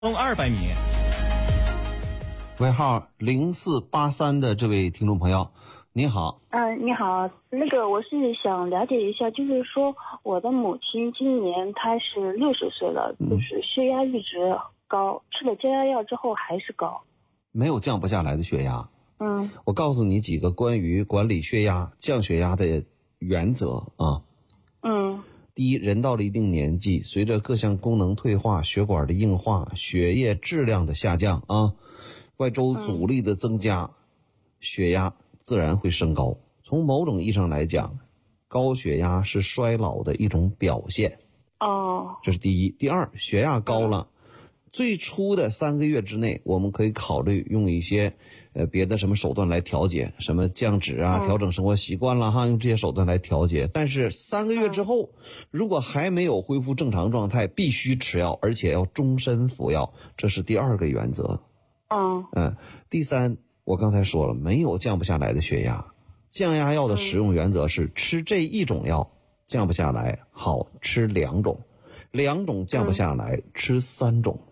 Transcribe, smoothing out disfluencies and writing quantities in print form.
送200米。 尾号0483的这位听众朋友，你好。 你好，我是想了解一下，就是说我的母亲今年她是60岁了，就是血压一直高，吃了降压药之后还是高， 没有降不下来的血压。我告诉你几个关于管理血压、降血压的原则啊。第一，人到了一定年纪，随着各项功能退化、血管的硬化、血液质量的下降啊，外周阻力的增加，血压自然会升高。从某种意义上来讲，高血压是衰老的一种表现。这是第一。第二，血压高了，最初的3个月之内，我们可以考虑用一些别的什么手段来调节，什么降脂啊，调整生活习惯啦，用这些手段来调节。但是3个月之后，如果还没有恢复正常状态，必须吃药，而且要终身服药，这是第2个原则。第三，我刚才说了，没有降不下来的血压，降压药的使用原则是吃这一种药降不下来，好吃2种，2种降不下来，吃3种。